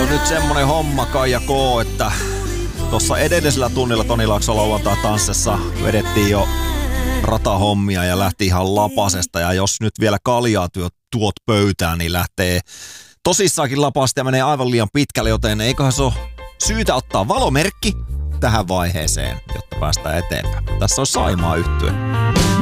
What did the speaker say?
nyt semmonen homma Kaija K, että tuossa edellisellä tunnilla Toni Laakso lauantai tanssissa vedettiin jo ratahommia ja lähti ihan lapasesta. Ja jos nyt vielä kaljaa tuot pöytään, niin lähtee tosissaankin lapasta ja menee aivan liian pitkälle, joten eiköhän se ole syytä ottaa valomerkki tähän vaiheeseen, jotta päästään eteenpäin. Tässä on Saimaa Yhtye.